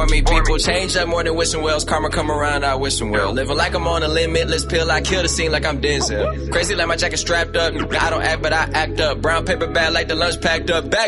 me. People change up more than wishing wells. Karma come around, I wish them well. Living like I'm on a limitless pill. I kill the scene like I'm Denzel. Crazy like my jacket strapped up. I don't act, but I act up. Brown paper bag like the lunch packed up. Back